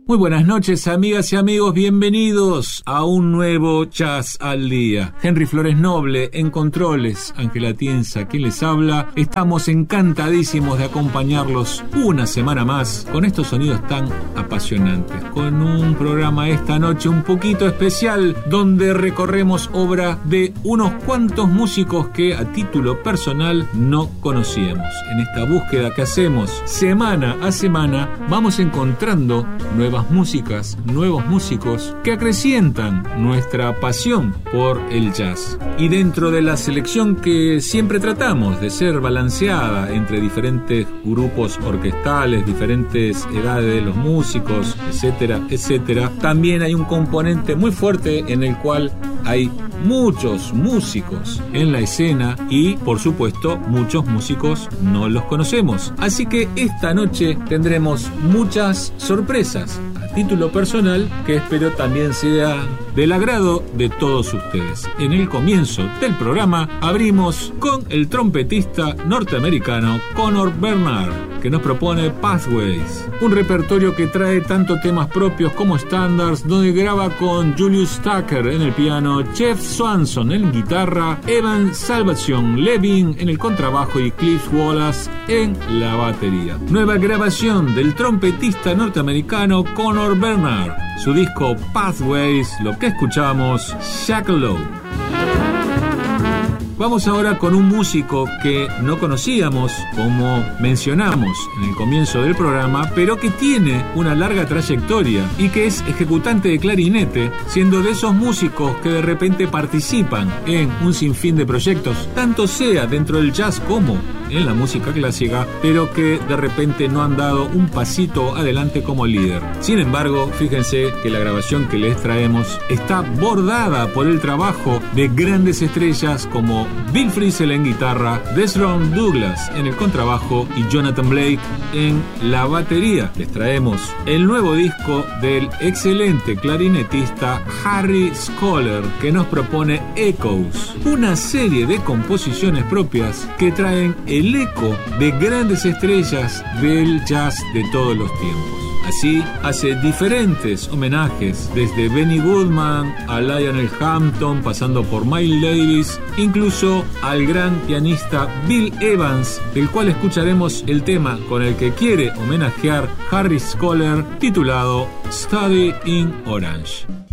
Muy buenas noches, amigas y amigos, bienvenidos a un nuevo Jazz al Día. Henry Flores Noble en controles, Ángela Tienza quien les habla. Estamos encantadísimos de acompañarlos una semana más con estos sonidos tan apasionantes, con un programa esta noche un poquito especial donde recorremos obra de unos cuantos músicos que a título personal no conocíamos. En esta búsqueda que hacemos semana a semana vamos encontrando nuevas músicas, nuevos músicos que acrecientan nuestra pasión por el jazz. Y dentro de la selección que siempre tratamos de ser balanceada entre diferentes grupos orquestales, diferentes edades de los músicos, etcétera, etcétera, también hay un componente muy fuerte en el cual hay muchos músicos en la escena y, por supuesto, muchos músicos no los conocemos. Así que esta noche tendremos muchas sorpresas a título personal que espero también sea del agrado de todos ustedes. En el comienzo del programa abrimos con el trompetista norteamericano Conor Bernard, que nos propone Pathways, un repertorio que trae tanto temas propios como estándares, donde graba con Julius Tucker en el piano, Jeff Swanson en guitarra, Evan Salvation Levin en el contrabajo y Cliff Wallace en la batería. Nueva grabación del trompetista norteamericano Conor Bernard, su disco Pathways, lo que escuchamos, Shackle. Vamos ahora con un músico que no conocíamos, como mencionamos en el comienzo del programa, pero que tiene una larga trayectoria y que es ejecutante de clarinete, siendo de esos músicos que de repente participan en un sinfín de proyectos, tanto sea dentro del jazz como en la música clásica, pero que de repente no han dado un pasito adelante como líder. Sin embargo, fíjense que la grabación que les traemos está bordada por el trabajo de grandes estrellas como Bill Frisell en guitarra, Desron Douglas en el contrabajo y Jonathan Blake en la batería. Les traemos el nuevo disco del excelente clarinetista Harry Scholer, que nos propone Echoes, una serie de composiciones propias que traen el eco de grandes estrellas del jazz de todos los tiempos. Así, hace diferentes homenajes, desde Benny Goodman a Lionel Hampton, pasando por Miles Davis, incluso al gran pianista Bill Evans, del cual escucharemos el tema con el que quiere homenajear Harry Scholer, titulado Study in Orange.